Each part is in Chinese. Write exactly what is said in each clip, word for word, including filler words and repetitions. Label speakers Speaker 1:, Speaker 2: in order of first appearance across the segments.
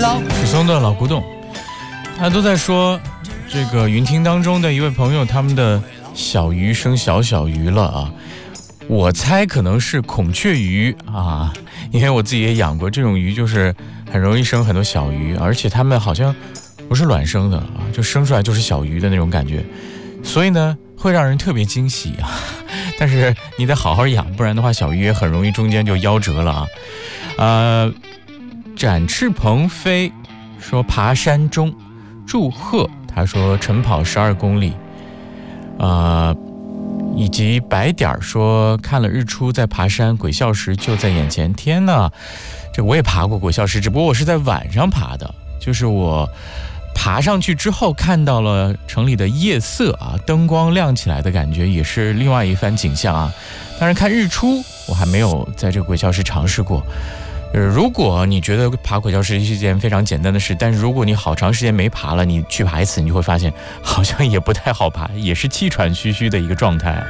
Speaker 1: 老
Speaker 2: 许嵩的老古董，大家都在说这个云听当中的一位朋友，他们的小鱼生小小鱼了啊。我猜可能是孔雀鱼啊，因为我自己也养过这种鱼，就是很容易生很多小鱼，而且它们好像不是卵生的啊，就生出来就是小鱼的那种感觉，所以呢会让人特别惊喜啊。但是你得好好养，不然的话小鱼也很容易中间就夭折了啊。呃，展翅鹏飞说爬山中，祝贺他说晨跑十二公里，呃，以及白点说看了日出在爬山，鬼笑石就在眼前。天哪，这我也爬过鬼笑石，只不过我是在晚上爬的，就是我爬上去之后看到了城里的夜色啊，灯光亮起来的感觉也是另外一番景象啊。当然看日出我还没有在这个鬼笑石尝试过。呃，如果你觉得爬鬼笑石是一件非常简单的事，但是如果你好长时间没爬了，你去爬一次，你就会发现好像也不太好爬，也是气喘吁吁的一个状态。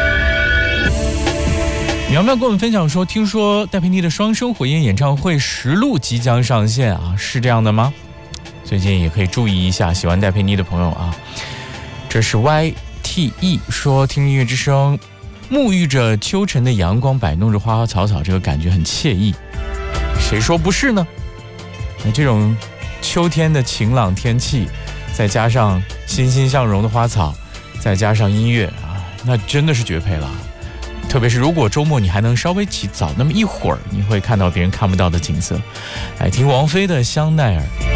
Speaker 2: 苗苗跟我们分享说，听说戴佩妮的双生火焰演唱会实录即将上线啊，是这样的吗？最近也可以注意一下喜欢戴佩妮的朋友啊。这是 Y T E 说，听音乐之声，沐浴着秋晨的阳光，摆弄着花花草草，这个感觉很惬意。谁说不是呢？那这种秋天的晴朗天气，再加上欣欣向荣的花草，再加上音乐啊，那真的是绝配了。特别是如果周末你还能稍微起早那么一会儿，你会看到别人看不到的景色。来听王菲的《香奈儿》。